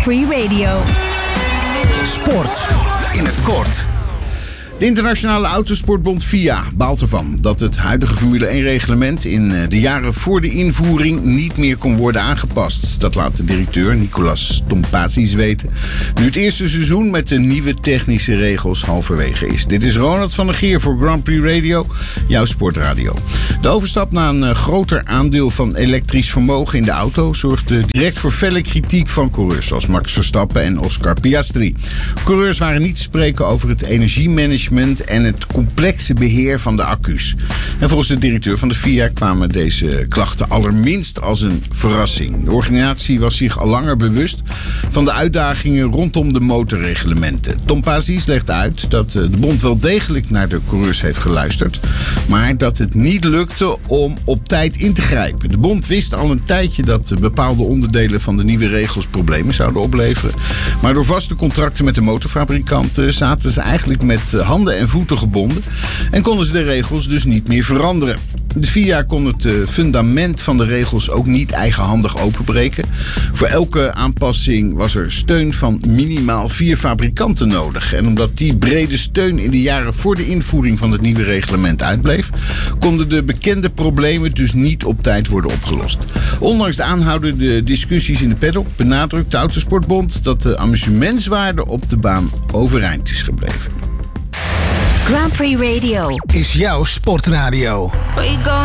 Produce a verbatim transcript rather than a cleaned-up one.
Grand Prix Radio. Sport in het kort. De Internationale Autosportbond F I A baalt ervan dat het huidige Formule één-reglement in de jaren voor de invoering niet meer kon worden aangepast. Dat laat de directeur Nicolas Tompazis weten, nu het eerste seizoen met de nieuwe technische regels halverwege is. Dit is Ronald van der Geer voor Grand Prix Radio, jouw sportradio. De overstap naar een groter aandeel van elektrisch vermogen in de auto zorgde direct voor felle kritiek van coureurs zoals Max Verstappen en Oscar Piastri. Coureurs waren niet te spreken over het energiemanagement en het complexe beheer van de accu's. En volgens de directeur van de F I A kwamen deze klachten allerminst als een verrassing. De organisatie was zich al langer bewust van de uitdagingen rondom de motorreglementen. Tompazis legt uit dat de bond wel degelijk naar de coureurs heeft geluisterd, maar dat het niet lukte om op tijd in te grijpen. De bond wist al een tijdje dat bepaalde onderdelen van de nieuwe regels problemen zouden opleveren, maar door vaste contracten met de motorfabrikanten zaten ze eigenlijk met handen en voeten gebonden en konden ze de regels dus niet meer veranderen. De F I A kon het fundament van de regels ook niet eigenhandig openbreken. Voor elke aanpassing was er steun van minimaal vier fabrikanten nodig. En omdat die brede steun in de jaren voor de invoering van het nieuwe reglement uitbleef, konden de bekende problemen dus niet op tijd worden opgelost. Ondanks de aanhoudende discussies in de paddock benadrukt de Autosportbond dat de amusementswaarde op de baan overeind is gebleven. Grand Prix Radio is jouw sportradio. We go